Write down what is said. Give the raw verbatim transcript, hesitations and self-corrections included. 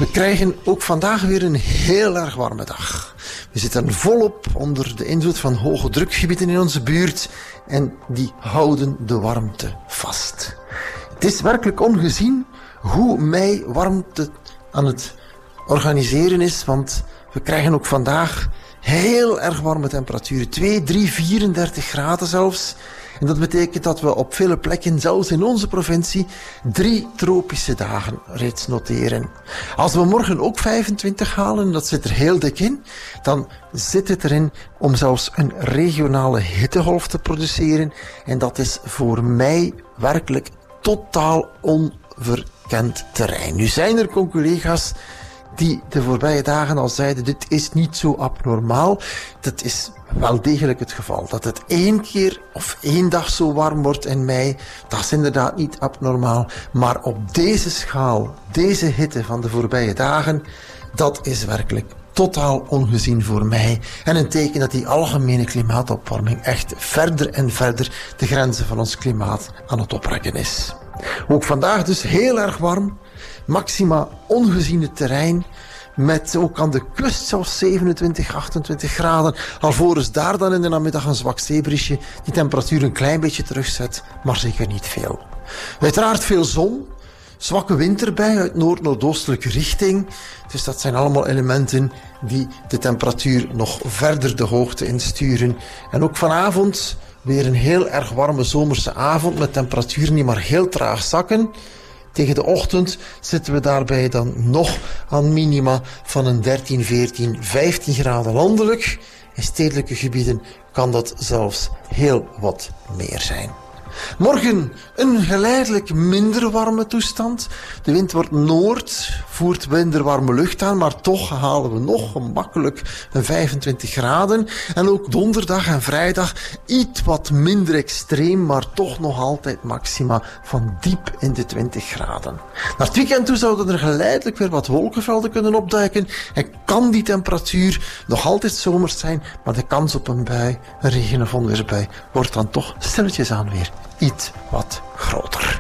We krijgen ook vandaag weer een heel erg warme dag. We zitten volop onder de invloed van hoge drukgebieden in onze buurt en die houden de warmte vast. Het is werkelijk ongezien hoe mei warmte aan het organiseren is, want we krijgen ook vandaag heel erg warme temperaturen. twee, drie, vierendertig graden zelfs. En dat betekent dat we op vele plekken, zelfs in onze provincie, drie tropische dagen reeds noteren. Als we morgen ook vijfentwintig halen, en dat zit er heel dik in, dan zit het erin om zelfs een regionale hittegolf te produceren. En dat is voor mij werkelijk totaal onverkend terrein. Nu zijn er collega's die de voorbije dagen al zeiden, dit is niet zo abnormaal. Dat is wel degelijk het geval. Dat het één keer of één dag zo warm wordt in mei, dat is inderdaad niet abnormaal. Maar op deze schaal, deze hitte van de voorbije dagen, dat is werkelijk totaal ongezien voor mij. En een teken dat die algemene klimaatopwarming echt verder en verder de grenzen van ons klimaat aan het oprekken is. Ook vandaag dus heel erg warm. Maxima ongeziene terrein. Met ook aan de kust zelfs zevenentwintig, achtentwintig graden. Alvorens daar dan in de namiddag een zwak zeebrisje die temperatuur een klein beetje terugzet, maar zeker niet veel. Uiteraard veel zon. Zwakke winterbui uit noord-noordoostelijke richting. Dus dat zijn allemaal elementen die de temperatuur nog verder de hoogte insturen. En ook vanavond weer een heel erg warme zomerse avond met temperaturen die maar heel traag zakken. Tegen de ochtend zitten we daarbij dan nog aan minima van een dertien, veertien, vijftien graden landelijk. In stedelijke gebieden kan dat zelfs heel wat meer zijn. Morgen een geleidelijk minder warme toestand. De wind wordt noord, voert minder warme lucht aan, maar toch halen we nog gemakkelijk een vijfentwintig graden. En ook donderdag en vrijdag iets wat minder extreem, maar toch nog altijd maxima van diep in de twintig graden. Naar het weekend toe zouden er geleidelijk weer wat wolkenvelden kunnen opduiken en kan die temperatuur nog altijd zomers zijn, maar de kans op een bui, een regen- of onweersbui, wordt dan toch stilletjes aan weer iets wat groter.